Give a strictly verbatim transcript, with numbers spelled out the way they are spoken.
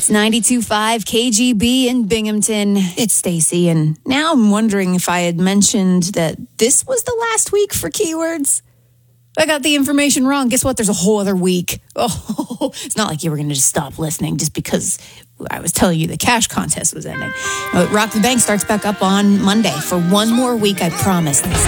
It's ninety-two point five K G B in Binghamton. It's Stacy, and now I'm wondering if I had mentioned that this was the last week for keywords. I got the information wrong. Guess what? There's a whole other week. Oh, it's not like you were going to just stop listening just because I was telling you the cash contest was ending. Rock the Bank starts back up on Monday for one more week, I promise.